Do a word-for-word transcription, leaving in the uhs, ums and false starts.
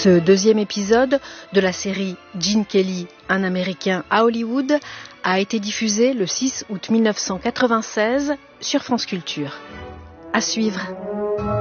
Ce deuxième épisode de la série Gene Kelly, un Américain à Hollywood, a été diffusé le six août mille neuf cent quatre-vingt-seize sur France Culture. À suivre.